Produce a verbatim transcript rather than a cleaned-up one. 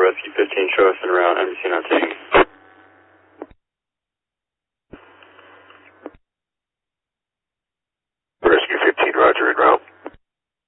Rescue fifteen, show us en route, M C not taking.